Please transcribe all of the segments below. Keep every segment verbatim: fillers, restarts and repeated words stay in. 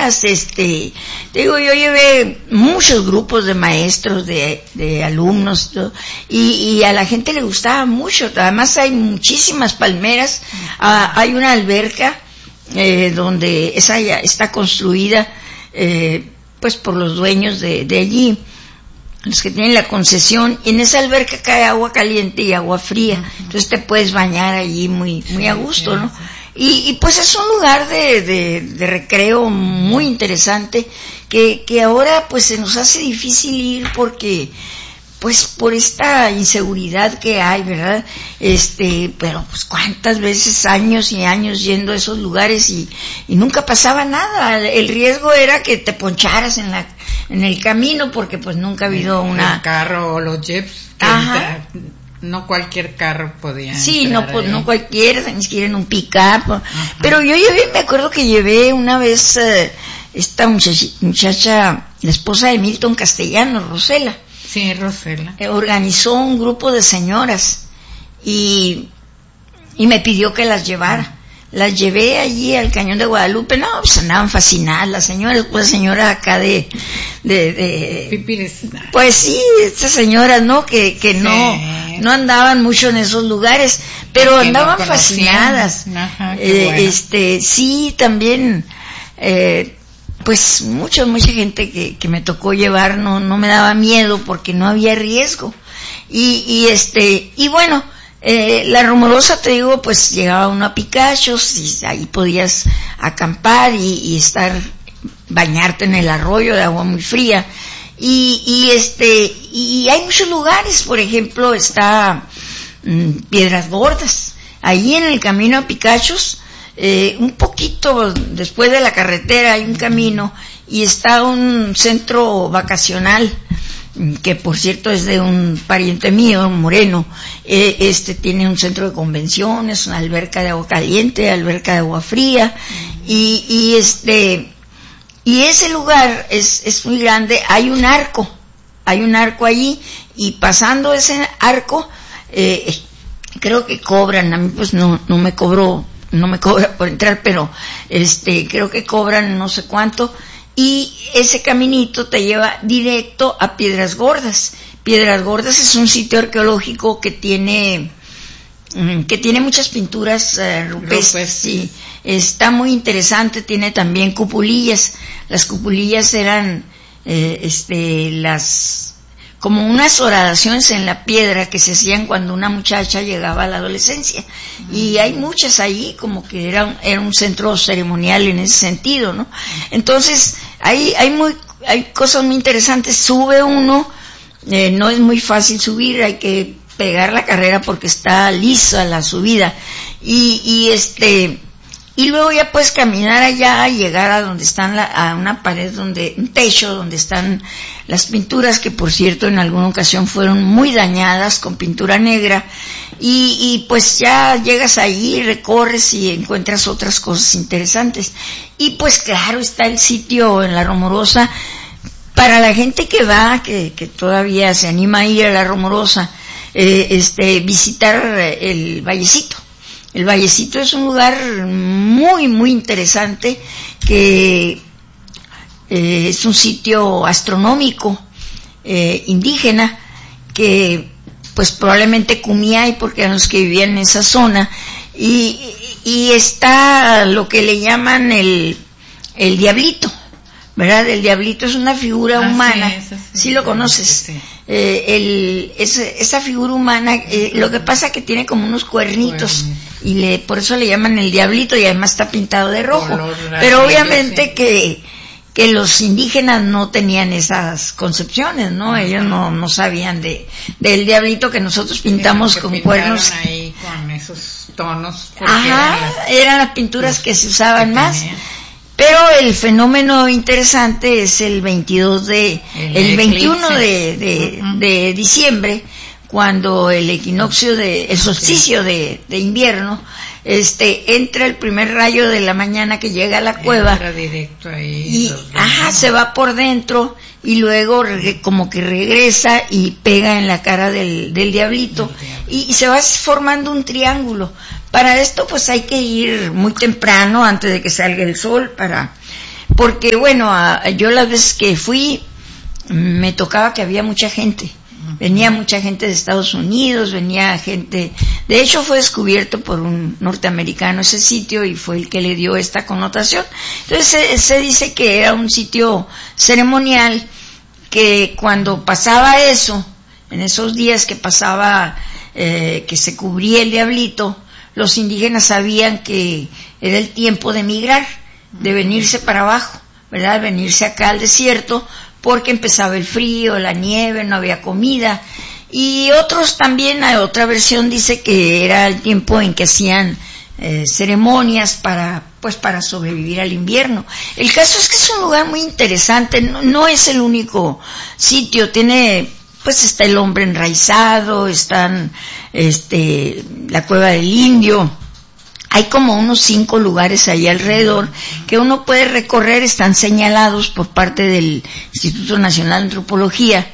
señoras, este, te digo, yo llevé muchos grupos de maestros, de, de alumnos, todo, y, y a la gente le gustaba mucho. Además hay muchísimas palmeras, ah, hay una alberca, eh, donde esa ya está construida, eh, pues por los dueños de, de allí, los que tienen la concesión, y en esa alberca cae agua caliente y agua fría, entonces te puedes bañar allí muy, muy a gusto, ¿no? Y, y pues es un lugar de, de, de recreo muy interesante, que, que ahora pues se nos hace difícil ir porque, pues por esta inseguridad que hay, ¿verdad? Este, pero pues cuántas veces, años y años yendo a esos lugares y, y nunca pasaba nada. El riesgo era que te poncharas en la, en el camino, porque pues nunca ha habido una... El carro o los jeeps, que Ajá. no cualquier carro podía Sí, no, pues, no cualquiera, ni siquiera en un pick-up. Pero yo llevé, me acuerdo que llevé una vez, eh, esta muchacha, muchacha, la esposa de Milton Castellanos, Rosela. Sí, Rosela. Eh, organizó un grupo de señoras y, y me pidió que las llevara. Las llevé allí al Cañón de Guadalupe. No, pues andaban fascinadas las señoras, pues señora acá de, de, de Pipires. Pues sí, estas señoras, ¿no? Que, que no, Sí. no andaban mucho en esos lugares, pero Que andaban no fascinadas. Ajá, qué eh, bueno. Este, sí, también, eh, pues mucha, mucha gente que, que me tocó llevar, no, no me daba miedo porque no había riesgo. Y, y este, y bueno, Eh, la Rumorosa, te digo, pues llegaba uno a Picachos y ahí podías acampar y, y estar, bañarte en el arroyo de agua muy fría. Y, y este, y hay muchos lugares, por ejemplo, está mmm, Piedras Gordas. Ahí en el camino a Picachos, eh, un poquito después de la carretera hay un camino y está un centro vacacional, que por cierto es de un pariente mío, un moreno. Eh, este tiene un centro de convenciones, una alberca de agua caliente, alberca de agua fría, y, y este, y ese lugar es, es muy grande. Hay un arco, hay un arco allí, y pasando ese arco, eh, creo que cobran, a mí pues no, no me cobró, no me cobra por entrar, pero este, creo que cobran no sé cuánto, y ese caminito te lleva directo a Piedras Gordas. Piedras Gordas es un sitio arqueológico que tiene que tiene muchas pinturas uh, rupestres, sí, está muy interesante. Tiene también cupulillas. Las cupulillas eran eh, este las como unas horadaciones en la piedra que se hacían cuando una muchacha llegaba a la adolescencia, uh-huh. Y hay muchas ahí, como que era un, era un centro ceremonial en ese sentido, ¿no? Entonces hay hay muy hay cosas muy interesantes. Sube uno, eh, no es muy fácil subir, hay que pegar la carrera porque está lisa la subida, y y este y luego ya puedes caminar allá y llegar a donde están la, a una pared, donde un techo donde están las pinturas, que por cierto en alguna ocasión fueron muy dañadas con pintura negra, y, y pues ya llegas ahí, recorres y encuentras otras cosas interesantes. Y pues claro, está el sitio en la Rumorosa para la gente que va, que, que todavía se anima a ir a la Rumorosa, eh, este visitar el Vallecito. El Vallecito es un lugar muy, muy interesante, que eh, es un sitio astronómico, eh, indígena, que pues probablemente Cumiay, porque eran los que vivían en esa zona, y, y está lo que le llaman el, el diablito, ¿verdad? El diablito es una figura ah, humana, sí, sí, sí lo conoces, sí. eh, el, ese, esa figura humana, eh, lo que pasa es que tiene como unos cuernitos, Cuernitos. y le, por eso le llaman el diablito, y además está pintado de rojo, Color, pero obviamente sí. que que los indígenas no tenían esas concepciones, ¿no? Ajá. Ellos no, no sabían de del diablito que nosotros pintamos que con cuernos. Ahí con esos tonos. Ajá, eran las, eran las pinturas que se usaban que más. Tenían. Pero el fenómeno interesante es el veintidós de, el, el veintiuno de, de, uh-huh. de diciembre, cuando el equinoccio de, el solsticio de, de invierno, este, entra el primer rayo de la mañana que llega a la cueva. Entra directo ahí. Y, ajá, se va por dentro y luego re, como que regresa y pega en la cara del, del diablito, y, y se va formando un triángulo. Para esto pues hay que ir muy temprano, antes de que salga el sol, para porque bueno, a, yo las veces que fui, me tocaba que había mucha gente. Venía mucha gente de Estados Unidos, venía gente, de hecho fue descubierto por un norteamericano ese sitio y fue el que le dio esta connotación. Entonces se, se dice que era un sitio ceremonial, que cuando pasaba eso, en esos días que pasaba, eh, que se cubría el diablito, los indígenas sabían que era el tiempo de emigrar, de venirse para abajo, ¿verdad? Venirse acá al desierto, porque empezaba el frío, la nieve, no había comida. Y otros también, hay otra versión dice que era el tiempo en que hacían eh, ceremonias para, pues para sobrevivir al invierno. El caso es que es un lugar muy interesante, no, no es el único sitio, tiene, pues está el Hombre Enraizado, están, este, la Cueva del Indio. Hay como unos cinco lugares ahí alrededor que uno puede recorrer, están señalados por parte del Instituto Nacional de Antropología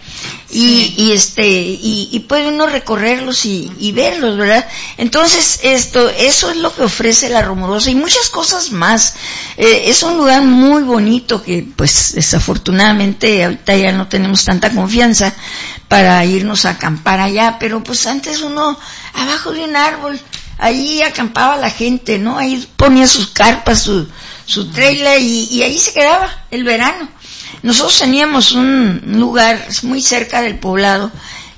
y, y este y, y puede uno recorrerlos y, y verlos, ¿verdad? Entonces esto eso es lo que ofrece La Rumorosa y muchas cosas más. Eh, es un lugar muy bonito que pues desafortunadamente ahorita ya no tenemos tanta confianza para irnos a acampar allá, pero pues antes uno abajo de un árbol ahí acampaba la gente, ¿no? Ahí ponía sus carpas, su, su trailer y, y ahí se quedaba el verano. Nosotros teníamos un lugar muy cerca del poblado,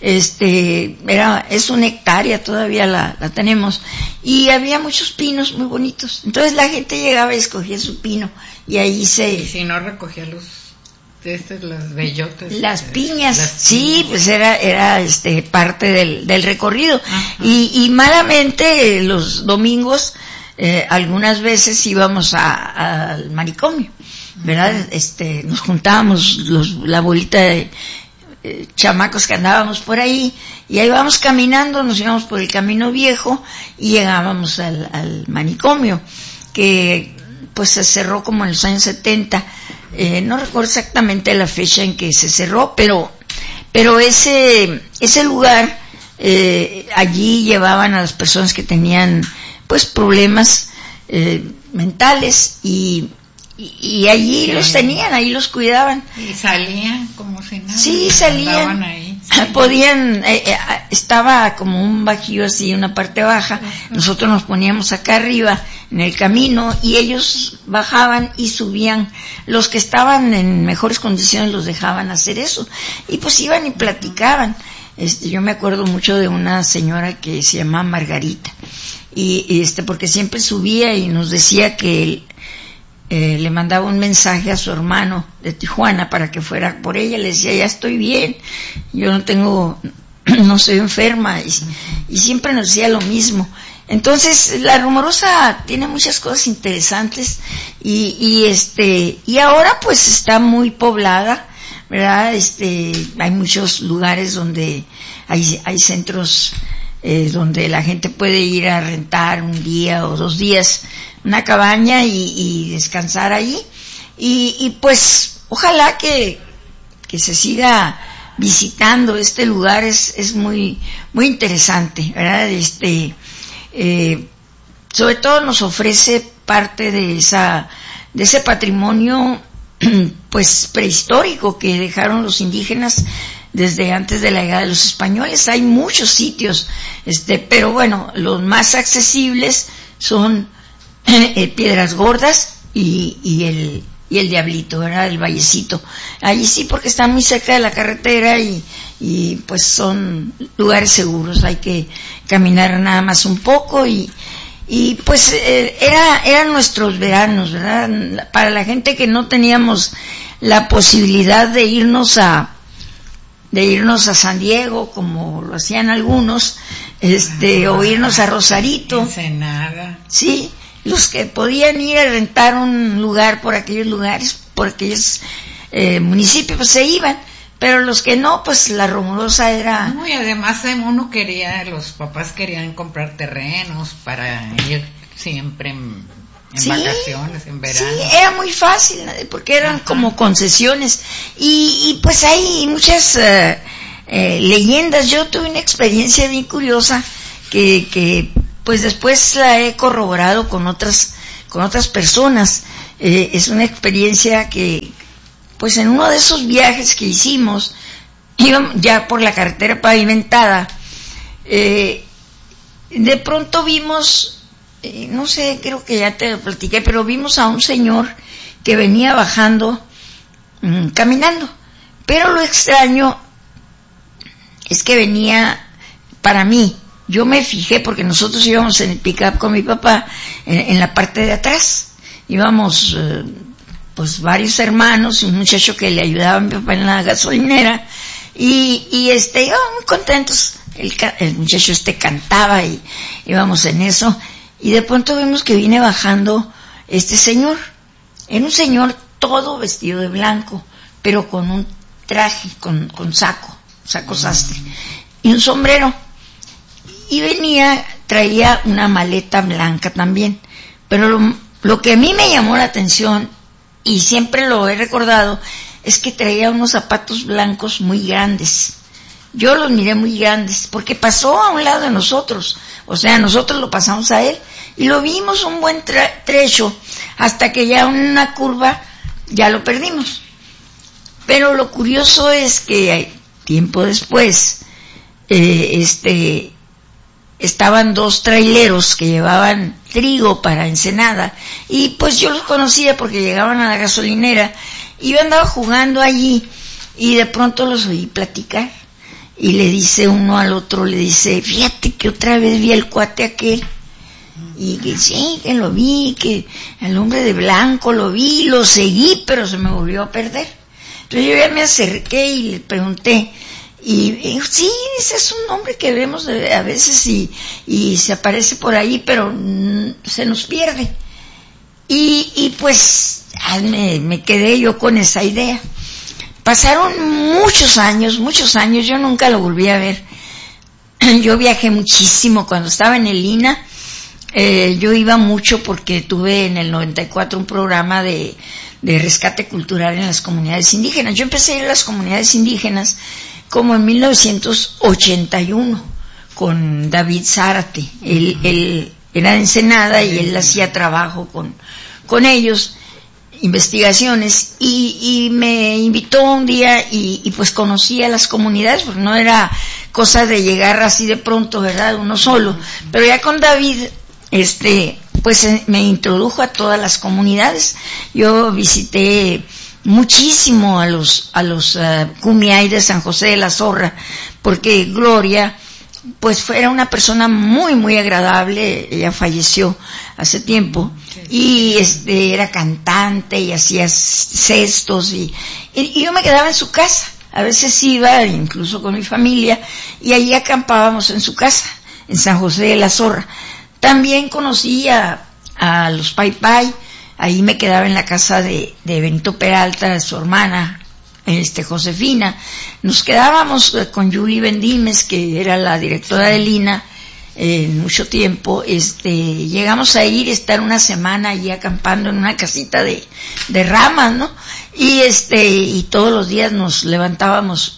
este, era, es una hectárea, todavía la, la tenemos, y había muchos pinos muy bonitos. Entonces la gente llegaba y escogía su pino y ahí se... Y si no recogía los... Estas, las bellotas. Las piñas, las sí, piñas. pues era, era este, parte del, del recorrido. Y, y malamente eh, los domingos, eh, algunas veces íbamos a, al manicomio, ¿verdad? Ajá. Este, nos juntábamos los, la bolita de eh, chamacos que andábamos por ahí, y ahí íbamos caminando, nos íbamos por el camino viejo y llegábamos al, al manicomio, que pues se cerró como en los años setenta. Eh, no recuerdo exactamente la fecha en que se cerró, pero pero ese ese lugar eh, allí llevaban a las personas que tenían pues problemas eh, mentales y, y y allí sí. Los tenían, ahí los cuidaban y salían como si nada. Sí, salían ahí, sí. Podían eh, eh, estaba como un bajío así, una parte baja. Nosotros nos poníamos acá arriba en el camino y ellos bajaban y subían. Los que estaban en mejores condiciones los dejaban hacer eso y pues iban y platicaban. Este, yo me acuerdo mucho de una señora que se llamaba Margarita y, y este porque siempre subía y nos decía que él, eh, le mandaba un mensaje a su hermano de Tijuana para que fuera por ella. Le decía, ya estoy bien, yo no tengo, no soy enferma, y, y siempre nos decía lo mismo. Entonces La Rumorosa tiene muchas cosas interesantes y, y este y ahora pues está muy poblada, ¿verdad? Este hay muchos lugares donde hay hay centros eh, donde la gente puede ir a rentar un día o dos días una cabaña y, y descansar ahí y, y pues ojalá que que se siga visitando este lugar, es es muy muy interesante, ¿verdad? Este Eh, sobre todo nos ofrece parte de esa de ese patrimonio pues prehistórico que dejaron los indígenas desde antes de la llegada de los españoles. Hay muchos sitios, este, pero bueno, los más accesibles son eh, Piedras Gordas y, y el y el Diablito, ¿verdad? El Vallecito. Allí sí, porque están muy cerca de la carretera y, y pues son lugares seguros. Hay que caminar nada más un poco y, y pues eh, era, eran nuestros veranos, ¿verdad? Para la gente que no teníamos la posibilidad de irnos a, de irnos a San Diego, como lo hacían algunos, este, ah, o irnos a Rosarito. Ensenada. Sí. Los que podían ir a rentar un lugar por aquellos lugares, por aquellos eh, municipios, pues se iban, pero los que no, pues La Rumorosa era... No, y además uno quería, los papás querían comprar terrenos para ir siempre en, en sí, vacaciones, en verano. Sí, era muy fácil, porque eran Ajá. como concesiones, y, y pues hay muchas uh, eh, leyendas. Yo tuve una experiencia bien curiosa que... que pues después la he corroborado con otras con otras personas. Eh, es una experiencia que, pues en uno de esos viajes que hicimos, íbamos ya por la carretera pavimentada, eh, de pronto vimos, eh, no sé, creo que ya te lo platiqué, pero vimos a un señor que venía bajando, mmm, caminando, pero lo extraño es que venía, para mí, yo me fijé porque nosotros íbamos en el pick-up con mi papá, en, en la parte de atrás, íbamos eh, pues varios hermanos y un muchacho que le ayudaba a mi papá en la gasolinera, y, y este, íbamos muy contentos, el, el muchacho este cantaba y íbamos en eso, y de pronto vimos que viene bajando este señor, era un señor todo vestido de blanco, pero con un traje, con, con saco, saco sastre, y un sombrero, y venía, traía una maleta blanca también, pero lo, lo que a mí me llamó la atención, y siempre lo he recordado, es que traía unos zapatos blancos muy grandes. Yo los miré muy grandes, porque pasó a un lado de nosotros, o sea, nosotros lo pasamos a él, y lo vimos un buen tra- trecho, hasta que ya en una curva, ya lo perdimos. Pero lo curioso es que tiempo después, eh, este, estaban dos traileros que llevaban trigo para Ensenada, y pues yo los conocía porque llegaban a la gasolinera, y yo andaba jugando allí, y de pronto los oí platicar, y le dice uno al otro, le dice, fíjate que otra vez vi al cuate aquel, y que sí, que lo vi, que el hombre de blanco lo vi, lo seguí, pero se me volvió a perder. Entonces yo ya me acerqué y le pregunté, y dijo, sí, ese es un nombre que vemos a veces y, y se aparece por ahí, pero mm, se nos pierde. Y, y pues me, me quedé yo con esa idea. Pasaron muchos años, muchos años, yo nunca lo volví a ver. Yo viajé muchísimo cuando estaba en el I N A, eh, yo iba mucho porque tuve en el noventa y cuatro un programa de, de rescate cultural en las comunidades indígenas. Yo empecé a ir a las comunidades indígenas como en mil novecientos ochenta y uno con David Zárate. Él, él era de Ensenada y él hacía trabajo con, con ellos, investigaciones, y, y me invitó un día y, y pues conocí a las comunidades, porque no era cosa de llegar así de pronto, ¿verdad? Uno solo, pero ya con David, este, pues me introdujo a todas las comunidades. Yo visité muchísimo a los, a los uh, Kumiai de San José de la Zorra, porque Gloria, pues fue, era una persona muy, muy agradable. Ella falleció hace tiempo, y este, era cantante y hacía cestos, y, y, y yo me quedaba en su casa. A veces iba incluso con mi familia, y allí acampábamos en su casa, en San José de la Zorra. También conocí a, a los Pai Pai. Ahí me quedaba en la casa de, de Benito Peralta, de su hermana, este, Josefina. Nos quedábamos con Julie Bendimes, que era la directora del I N A, eh, mucho tiempo. Este, llegamos a ir, estar una semana allí acampando en una casita de, de ramas, ¿no? Y este, y todos los días nos levantábamos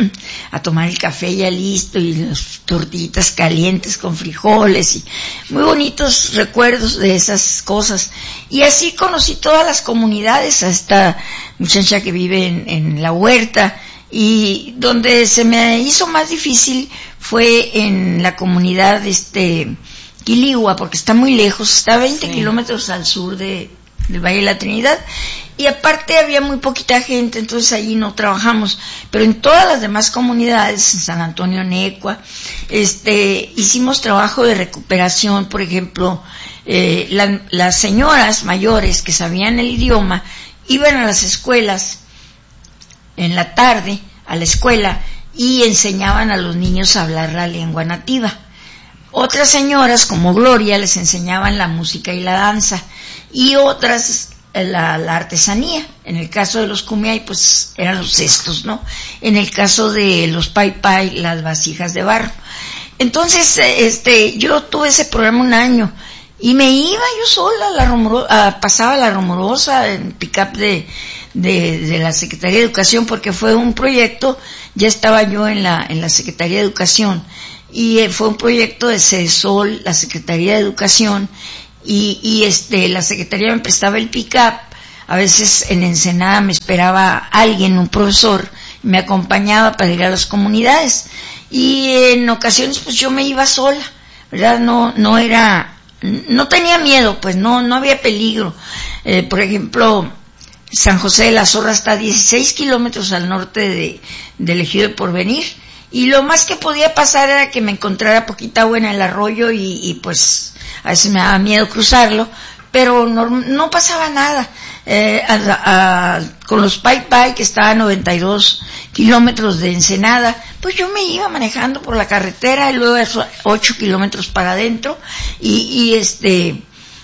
a tomar el café ya listo, y las tortillitas calientes con frijoles, y muy bonitos recuerdos de esas cosas. Y así conocí todas las comunidades, a esta muchacha que vive en, en la huerta, y donde se me hizo más difícil fue en la comunidad este Quiligua, porque está muy lejos, está a veinte sí. kilómetros al sur de del Valle de la Trinidad, y aparte había muy poquita gente, entonces allí no trabajamos. Pero en todas las demás comunidades, en San Antonio Necua, este, hicimos trabajo de recuperación. Por ejemplo, eh, la, las señoras mayores que sabían el idioma iban a las escuelas en la tarde, a la escuela, y enseñaban a los niños a hablar la lengua nativa. Otras señoras, como Gloria, les enseñaban la música y la danza, y otras la, la artesanía. En el caso de los Kumiai, pues eran los cestos, ¿no? En el caso de los Pai Pai, las vasijas de barro. Entonces, este, yo tuve ese programa un año, y me iba yo sola, la rumorosa, pasaba la rumorosa en pick-up de, de, de la Secretaría de Educación, porque fue un proyecto, ya estaba yo en la, en la Secretaría de Educación, y fue un proyecto de CEDESOL, la Secretaría de Educación, y, y este, la Secretaría me prestaba el pick-up, A veces en Ensenada me esperaba alguien, un profesor, me acompañaba para ir a las comunidades. Y en ocasiones pues yo me iba sola, ¿verdad? No, no era, no tenía miedo, pues no, no había peligro. Eh, por ejemplo, San José de la Zorra está a dieciséis kilómetros al norte de, del Ejido de Porvenir, y lo más que podía pasar era que me encontrara poquita agua en el arroyo y, y pues a veces me daba miedo cruzarlo, pero no, no pasaba nada. Eh, a, a, con los Pai Pai, que estaba a noventa y dos kilómetros de Ensenada, pues yo me iba manejando por la carretera y luego ocho kilómetros para adentro y, y este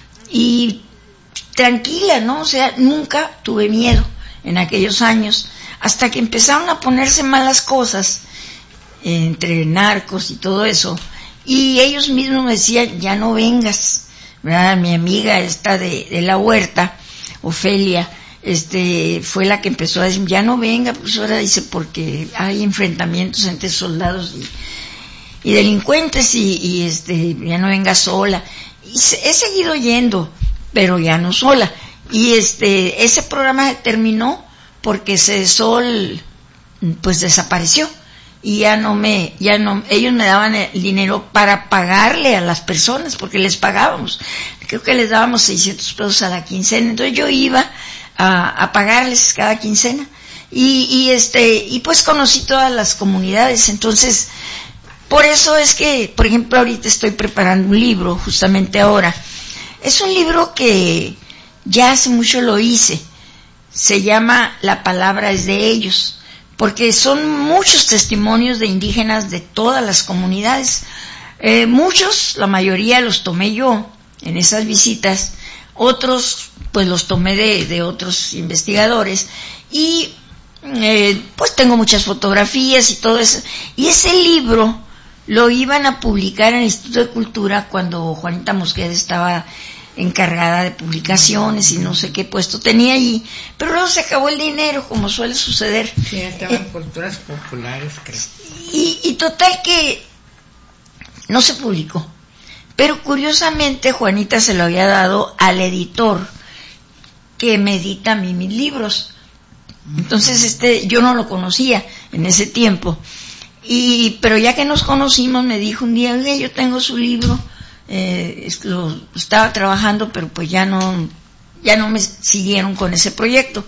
y tranquila, ¿no? O sea, nunca tuve miedo en aquellos años, hasta que empezaron a ponerse malas cosas entre narcos y todo eso, y ellos mismos me decían, ya no vengas, ¿verdad? Mi amiga esta de, de la huerta, Ofelia, este, fue la que empezó a decir, ya no venga, profesora, dice, porque hay enfrentamientos entre soldados y, y delincuentes, y, y este, ya no venga sola. Y se, he seguido yendo, pero ya no sola. Y este, ese programa terminó porque Cedesol, pues desapareció. Y ya no me, ya no, ellos me daban el dinero para pagarle a las personas, porque les pagábamos. Creo que les dábamos seiscientos pesos a la quincena. Entonces yo iba a, a pagarles cada quincena. Y, y este, y pues conocí todas las comunidades. Entonces, por eso es que, por ejemplo, ahorita estoy preparando un libro, justamente ahora. Es un libro que ya hace mucho lo hice. Se llama La palabra es de ellos, porque son muchos testimonios de indígenas de todas las comunidades. Eh, muchos, la mayoría los tomé yo en esas visitas, otros pues los tomé de, de otros investigadores, y eh, pues tengo muchas fotografías y todo eso. Y ese libro lo iban a publicar en el Instituto de Cultura cuando Juanita Mosqueda estaba encargada de publicaciones y no sé qué puesto tenía allí, pero luego se acabó el dinero, como suele suceder. Sí, estaban eh, culturas populares, creo. Y, y total que no se publicó. Pero curiosamente Juanita se lo había dado al editor que me edita a mí mis libros. Entonces este, yo no lo conocía en ese tiempo. Y, pero ya que nos conocimos, me dijo un día, oye, yo tengo su libro. Eh, lo estaba trabajando, pero pues ya no ya no me siguieron con ese proyecto,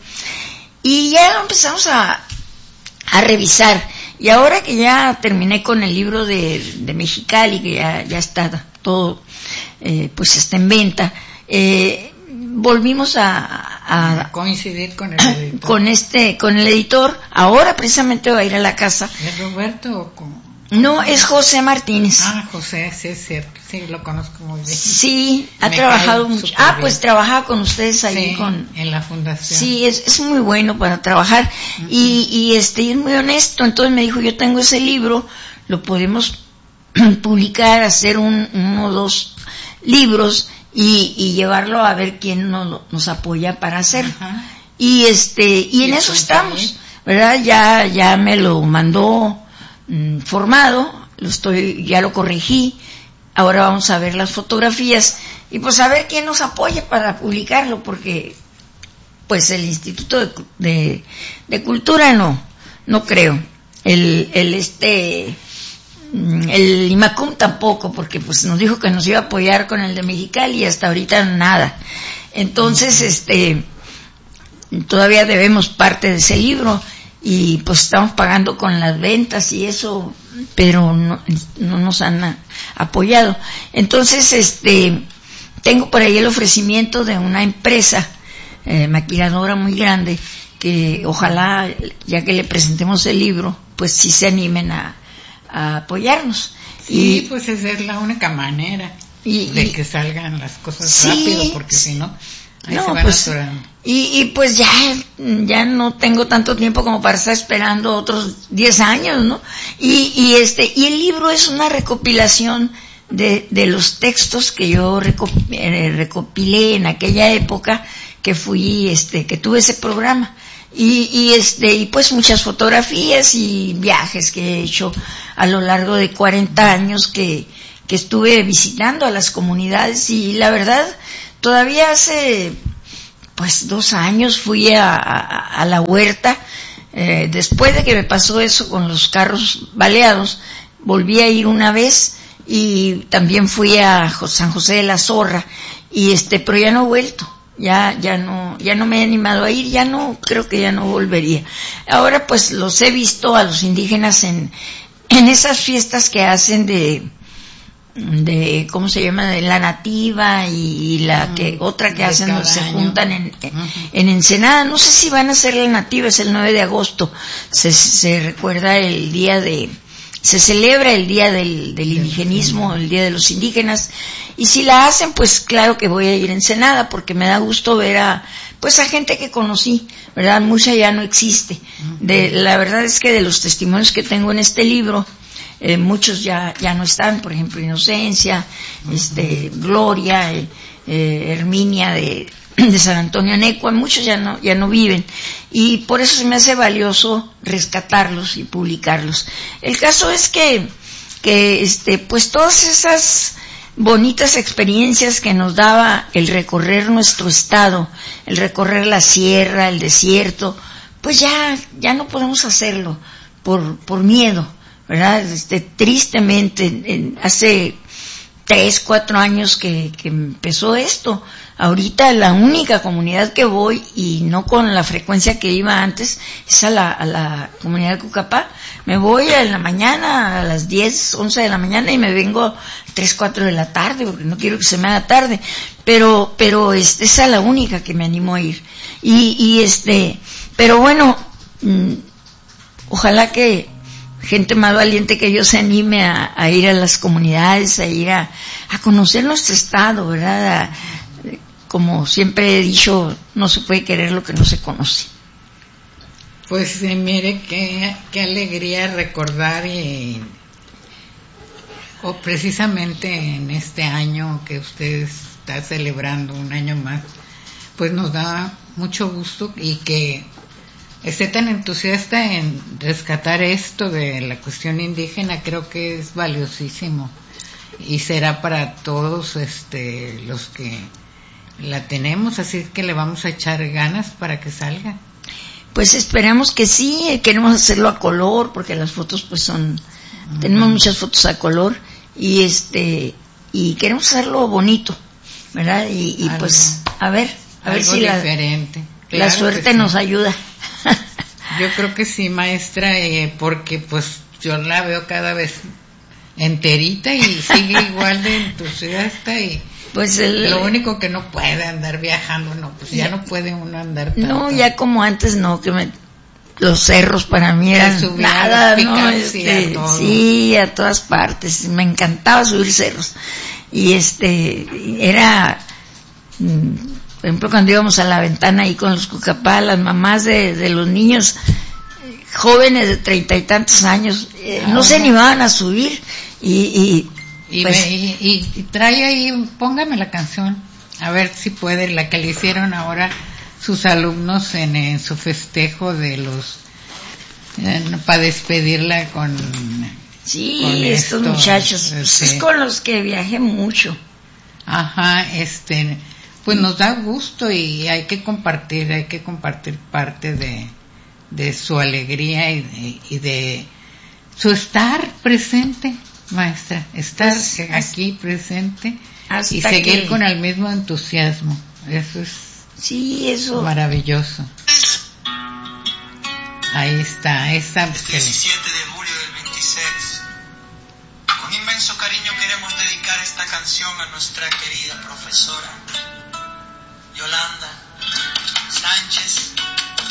y ya lo empezamos a, a revisar. Y ahora que ya terminé con el libro de, de Mexicali, que ya, ya está todo, eh, pues está en venta, eh, volvimos a, a, a coincidir con el editor. con este con el editor. Ahora precisamente va a ir a la casa. ¿Es Roberto o con... No, es José Martínez. Ah, José, sí es cierto, sí, lo conozco muy bien. Sí, ha Me trabajado mucho. Ah, bien. Pues trabajaba con ustedes ahí, sí, con... en la fundación. Sí, es, es muy bueno para trabajar. Uh-huh. y, y este, es muy honesto. Entonces me dijo, yo tengo ese libro, lo podemos publicar, hacer un, uno o dos libros y, y llevarlo a ver quién nos, nos apoya para hacerlo. Uh-huh. Y este, y, y en eso estamos, bien. ¿Verdad? Ya, ya me lo mandó formado, lo estoy, ya lo corregí, ahora vamos a ver las fotografías y pues a ver quién nos apoya para publicarlo, porque pues el Instituto de, de, de Cultura no, no creo, el, el este, el IMACUM tampoco, porque pues nos dijo que nos iba a apoyar con el de Mexicali y hasta ahorita nada. Entonces, este, todavía debemos parte de ese libro. Y pues estamos pagando con las ventas y eso, pero no, no nos han apoyado. Entonces, este, tengo por ahí el ofrecimiento de una empresa eh, maquiladora muy grande, que ojalá, ya que le presentemos el libro, pues sí se animen a, a apoyarnos. Sí, y, pues esa es la única manera y, de y, que salgan las cosas sí, rápido, porque si no... Ahí no, se van pues, y, y pues ya, ya no tengo tanto tiempo como para estar esperando otros diez años, ¿no? Y, y este, y el libro es una recopilación de, de los textos que yo recop, eh, recopilé en aquella época que fui, este, que tuve ese programa. Y, y este, y pues muchas fotografías y viajes que he hecho a lo largo de cuarenta años que, que estuve visitando a las comunidades, y la verdad, todavía hace pues dos años fui a, a, a la huerta, eh, después de que me pasó eso con los carros baleados, volví a ir una vez y también fui a San José de la Zorra, y este, pero ya no he vuelto. Ya, ya no, ya no me he animado a ir, ya no, creo que ya no volvería. Ahora pues los he visto a los indígenas en, en esas fiestas que hacen de, de, ¿cómo se llama? De la nativa y la que, otra que hacen, donde se juntan en, en Ensenada. No sé si van a hacer la nativa, es el nueve de agosto. Se, se recuerda el día de, se celebra el día del, del indigenismo, el día de los indígenas, y si la hacen, pues claro que voy a ir a Ensenada, porque me da gusto ver a, pues a gente que conocí, ¿verdad? Mucha ya no existe. De, la verdad es que de los testimonios que tengo en este libro, eh, muchos ya, ya no están, por ejemplo, Inocencia, este, Gloria, eh, eh, Herminia de, de San Antonio Anecua, muchos ya no, ya no viven, y por eso se me hace valioso rescatarlos y publicarlos. El caso es que, que este, pues todas esas bonitas experiencias que nos daba el recorrer nuestro estado, el recorrer la sierra, el desierto, pues ya, ya no podemos hacerlo por, por miedo, ¿verdad? Este, tristemente, en, hace tres, cuatro años que, que empezó esto. Ahorita la única comunidad que voy, y no con la frecuencia que iba antes, es a la, a la comunidad de Cucapá. Me voy en la mañana, a las diez, once de la mañana, y me vengo tres, cuatro de la tarde, porque no quiero que se me haga tarde. Pero, pero este, esa es la única que me animo a ir. Y, y este, pero bueno, mmm, ojalá que gente más valiente que yo se anime a, a ir a las comunidades, a ir a, a conocer nuestro estado, ¿verdad? A, como siempre he dicho, no se puede querer lo que no se conoce. Pues eh, mire, qué, qué alegría recordar, y, o precisamente en este año que usted está celebrando, un año más, pues nos da mucho gusto, y que esté tan entusiasta en rescatar esto de la cuestión indígena. Creo que es valiosísimo, y será para todos este los que la tenemos, así que le vamos a echar ganas para que salga. Pues esperamos que sí, queremos hacerlo a color, porque las fotos pues son, uh-huh. Tenemos muchas fotos a color, y este, y queremos hacerlo bonito, ¿verdad? Y, y algo, pues, a ver, a ver si diferente. la, Claro, la suerte sí nos ayuda. Yo creo que sí, maestra, eh, porque pues yo la veo cada vez enterita y sigue igual de entusiasta, y pues el, lo único que no puede andar viajando, no, pues ya no puede uno andar tanto. No, ya como antes no, que me, los cerros para mí eran nada, ¿no? Este, a sí, a todas partes, me encantaba subir cerros, y este, era, por ejemplo, cuando íbamos a la ventana ahí con los Cucapá, las mamás de, de los niños jóvenes de treinta y tantos años, eh, ah, no se animaban a subir, y, y Y, pues, me, y, y, y trae ahí, póngame la canción, a ver si puede, la que le hicieron ahora sus alumnos en, en su festejo de los, eh, para despedirla con... Sí, con estos esto, muchachos, este, es con los que viajé mucho. Ajá, este, pues nos da gusto, y hay que compartir, hay que compartir parte de, de su alegría y de, y de su estar presente. Maestra, estar pues, aquí presente y seguir que... con el mismo entusiasmo, eso es sí, eso maravilloso. Ahí está, esta diecisiete de julio del veintiséis. Con inmenso cariño queremos dedicar esta canción a nuestra querida profesora